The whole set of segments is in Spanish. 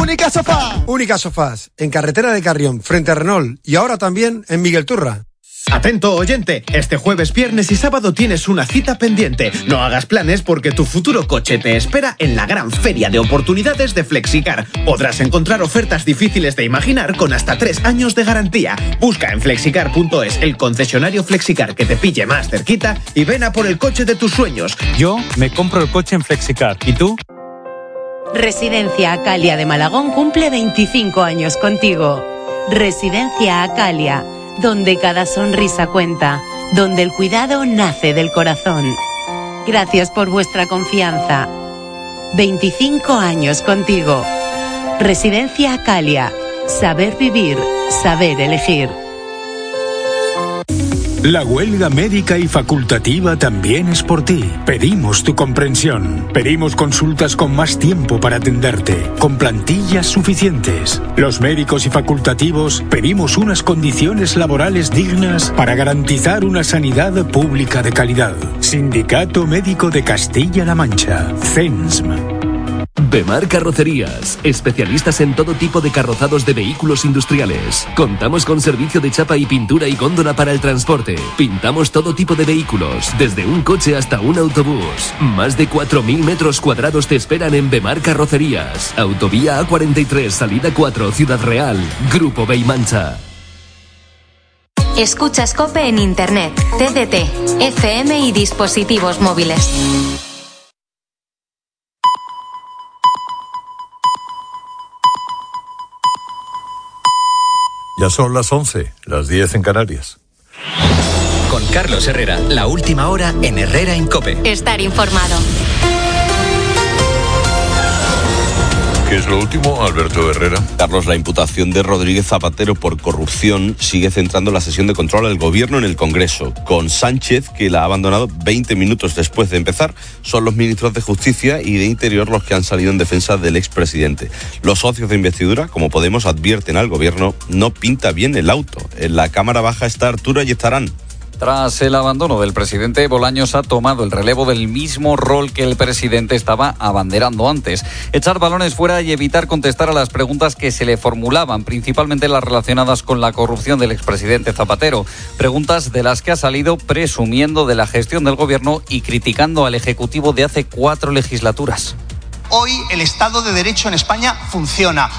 Única Sofá. Única Sofás, en carretera de Carrión, frente a Renault, y ahora también en Miguel Turra. Atento, oyente, este jueves, viernes y sábado tienes una cita pendiente. No hagas planes porque tu futuro coche te espera en la gran feria de oportunidades de Flexicar. Podrás encontrar ofertas difíciles de imaginar con hasta 3 años de garantía. Busca en flexicar.es el concesionario Flexicar que te pille más cerquita y ven a por el coche de tus sueños. Yo me compro el coche en Flexicar. ¿Y tú? Residencia Acalia de Malagón cumple 25 años contigo. Residencia Acalia, donde cada sonrisa cuenta, donde el cuidado nace del corazón. Gracias por vuestra confianza. 25 años contigo. Residencia Acalia. Saber vivir, saber elegir. La huelga médica y facultativa también es por ti. Pedimos tu comprensión. Pedimos consultas con más tiempo para atenderte, con plantillas suficientes. Los médicos y facultativos pedimos unas condiciones laborales dignas para garantizar una sanidad pública de calidad. Sindicato Médico de Castilla-La Mancha, CENSM. Bemar Carrocerías, especialistas en todo tipo de carrozados de vehículos industriales. Contamos con servicio de chapa y pintura y góndola para el transporte. Pintamos todo tipo de vehículos, desde un coche hasta un autobús. Más de 4.000 metros cuadrados te esperan en Bemar Carrocerías. Autovía A43, salida 4, Ciudad Real. Grupo Beimancha. Escuchas COPE en Internet, TDT, FM y dispositivos móviles. Ya son las 11, las 10 en Canarias. Con Carlos Herrera, la última hora en Herrera en COPE. Estar informado. ¿Qué es lo último, Alberto Herrera? Carlos, la imputación de Rodríguez Zapatero por corrupción sigue centrando la sesión de control al gobierno en el Congreso, con Sánchez, que la ha abandonado 20 minutos después de empezar. Son los ministros de Justicia y de Interior los que han salido en defensa del expresidente. Los socios de investidura, como Podemos, advierten al gobierno, no pinta bien el auto. En la Cámara Baja está Arturo Ayestarán. Tras el abandono del presidente, Bolaños ha tomado el relevo del mismo rol que el presidente estaba abanderando antes. Echar balones fuera y evitar contestar a las preguntas que se le formulaban, principalmente las relacionadas con la corrupción del expresidente Zapatero. Preguntas de las que ha salido presumiendo de la gestión del gobierno y criticando al Ejecutivo de hace 4 legislaturas. Hoy el Estado de Derecho en España funciona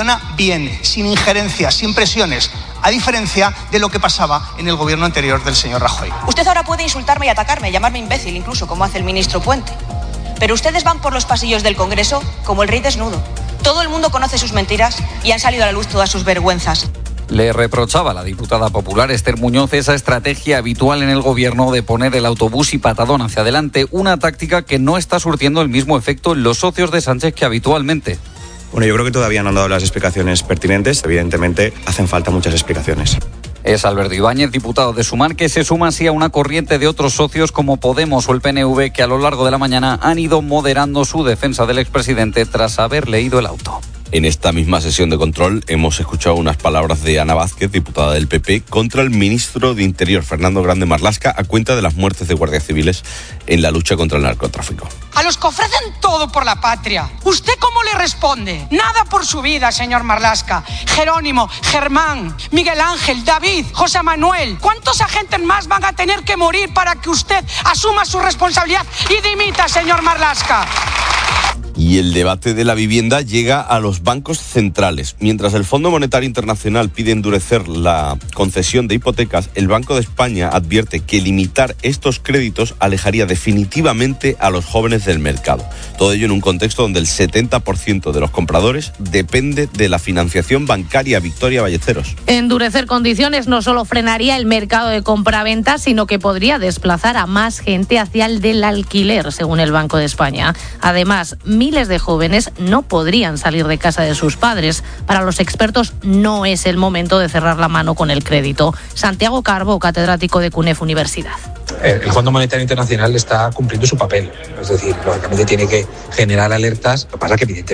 bien, sin injerencias, sin presiones, a diferencia de lo que pasaba en el gobierno anterior del señor Rajoy. Usted ahora puede insultarme y atacarme, llamarme imbécil incluso, como hace el ministro Puente. Pero ustedes van por los pasillos del Congreso como el rey desnudo. Todo el mundo conoce sus mentiras y han salido a la luz todas sus vergüenzas. Le reprochaba a la diputada popular Esther Muñoz esa estrategia habitual en el gobierno de poner el autobús y patadón hacia adelante, una táctica que no está surtiendo el mismo efecto en los socios de Sánchez que habitualmente. Bueno, yo creo que todavía no han dado las explicaciones pertinentes. Evidentemente, hacen falta muchas explicaciones. Es Alberto Ibáñez, diputado de Sumar, que se suma así a una corriente de otros socios como Podemos o el PNV, que a lo largo de la mañana han ido moderando su defensa del expresidente tras haber leído el auto. En esta misma sesión de control hemos escuchado unas palabras de Ana Vázquez, diputada del PP, contra el ministro de Interior, Fernando Grande Marlaska, a cuenta de las muertes de guardias civiles en la lucha contra el narcotráfico. A los que ofrecen todo por la patria, ¿usted cómo le responde? Nada por su vida, señor Marlaska. Jerónimo, Germán, Miguel Ángel, David, José Manuel. ¿Cuántos agentes más van a tener que morir para que usted asuma su responsabilidad y dimita, señor Marlaska? Y el debate de la vivienda llega a los bancos centrales. Mientras el Fondo Monetario Internacional pide endurecer la concesión de hipotecas, el Banco de España advierte que limitar estos créditos alejaría definitivamente a los jóvenes del mercado. Todo ello en un contexto donde el 70% de los compradores depende de la financiación bancaria. Victoria Ballesteros. Endurecer condiciones no solo frenaría el mercado de compraventa, sino que podría desplazar a más gente hacia el del alquiler, según el Banco de España. Además, miles de jóvenes no podrían salir de casa de sus padres. Para los expertos no es el momento de cerrar la mano con el crédito. Santiago Carbo, catedrático de CUNEF Universidad. El Fondo Monetario Internacional está cumpliendo su papel, es decir, lógicamente tiene que generar alertas. Lo que pasa es que evidentemente